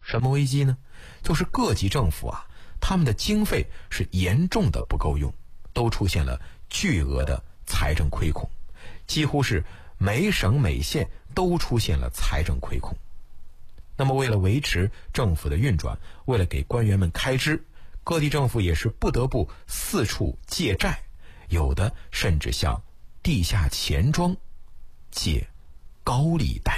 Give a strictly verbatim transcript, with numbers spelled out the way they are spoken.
什么危机呢？就是各级政府啊，他们的经费是严重的不够用，都出现了巨额的财政亏空，几乎是每省每县都出现了财政亏空。那么为了维持政府的运转，为了给官员们开支，各地政府也是不得不四处借债，有的甚至向地下钱庄借高利贷。